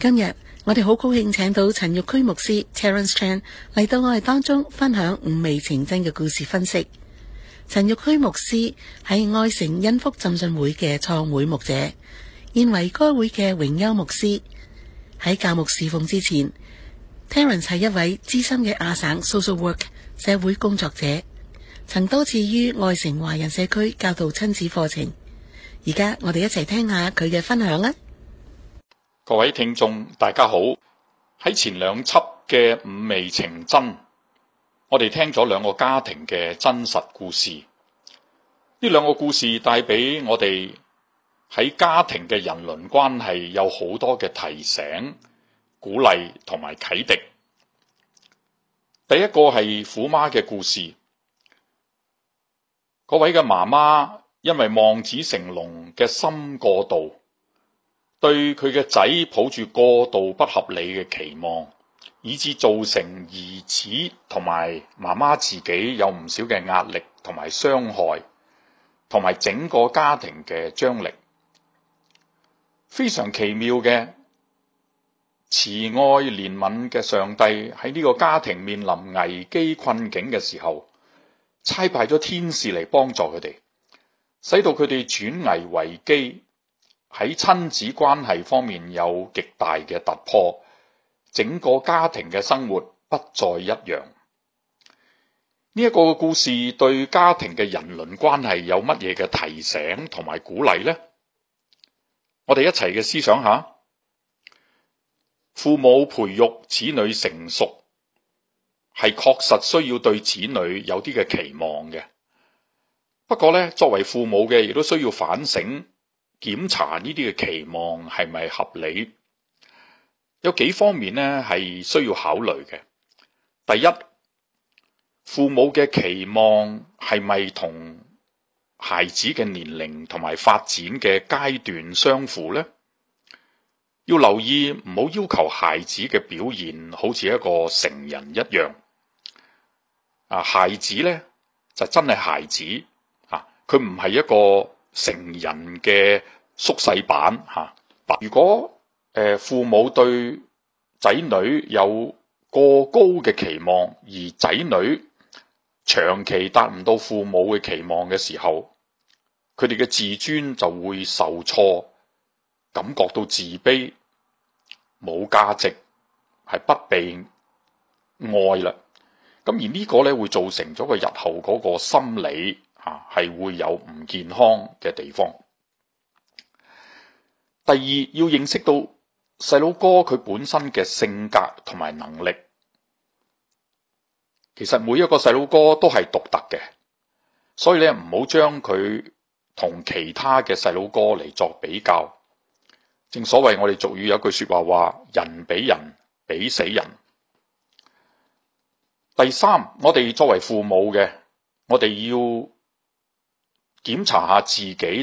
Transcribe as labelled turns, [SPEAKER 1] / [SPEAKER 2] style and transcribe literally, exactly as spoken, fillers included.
[SPEAKER 1] 今日我哋好高興請到陳玉區牧師 Terence Chan 嚟到我哋當中分享五味情真嘅故事分析。陳玉區牧師係愛城恩福浸信會嘅創會牧者，現為該會嘅榮休牧師。喺教牧侍奉之前， Terence 係一位資深嘅亞省 social work 社會工作者，曾多次於愛城華人社區教導親子課程。而家我哋一齊聽下佢嘅分享啊！
[SPEAKER 2] 各位聽眾大家好，喺前兩輯嘅五味情真，我哋聽咗兩個家庭嘅真實故事。呢兩個故事帶俾我哋喺家庭嘅人倫關係有好多嘅提醒、鼓勵同埋啟迪。第一個係虎媽嘅故事，嗰位嘅媽媽因為望子成龍嘅心過度，對佢嘅仔抱住過度不合理嘅期望，以致造成兒子同埋媽媽自己有唔少嘅壓力同埋傷害，同埋整個家庭嘅張力。非常奇妙嘅慈愛憐憫嘅上帝喺呢個家庭面臨危機困境嘅時候，差派咗天使嚟幫助佢哋，使到佢哋轉危為機，喺親子關係方面有極大嘅突破，整個家庭嘅生活不再一樣。呢一個故事對家庭嘅人倫關係有乜嘢嘅提醒同埋鼓勵呢？我哋一齊嘅思想下，父母培育子女成熟，係確實需要對子女有啲嘅期望嘅。不過咧，作為父母嘅亦都需要反省、檢查呢啲嘅期望係咪合理。有幾方面呢係需要考慮嘅。第一，父母嘅期望係咪同孩子嘅年齡同埋發展嘅階段相符呢？要留意，唔好要求孩子嘅表現好似一個成人一樣。啊，孩子呢就真係孩子，啊，佢唔係一個成人嘅縮細版吓。如果誒、呃、父母對仔女有過高嘅期望，而仔女長期達唔到父母嘅期望嘅時候，佢哋嘅自尊就會受挫，感覺到自卑、冇價值，係不被愛啦。咁而呢個咧會造成咗個日後嗰個心理吓係會有唔健康嘅地方。第二，要認識到細佬哥佢本身嘅性格同埋能力。其實每一個細佬哥都係獨特嘅，所以咧唔好將佢同其他嘅細佬哥嚟作比較。正所謂我哋俗語有句說話話，人比人比死人。第三，我哋作為父母嘅，我哋要檢查下自己